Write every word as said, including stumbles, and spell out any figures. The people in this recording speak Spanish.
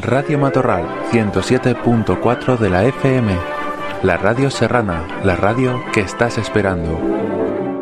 Radio Matorral ciento siete punto cuatro de la F M. La radio serrana, la radio que estás esperando.